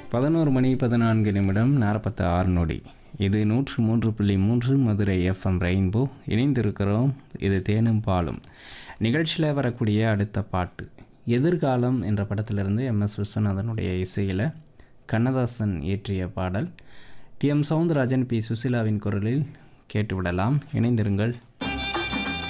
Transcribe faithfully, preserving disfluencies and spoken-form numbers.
பதினோரு மணி பதினான்கு நிமிடம் நாற்பத்தி ஆறு நொடி. இது நூற்று மூன்று புள்ளி மூன்று மதுரை எஃப்எம் ரெயின்போ. இணைந்திருக்கிறோம். இது தேனும் பாலும் நிகழ்ச்சியில் வரக்கூடிய அடுத்த பாட்டு எதிர்காலம் என்ற படத்திலிருந்து எம் எஸ் விஸ்வநாதனுடைய இசையில் கண்ணதாசன் இயற்றிய பாடல். டி எம் சௌந்தரராஜன், பி சுசிலாவின் குரலில் கேட்டுவிடலாம். இணைந்திருங்கள்.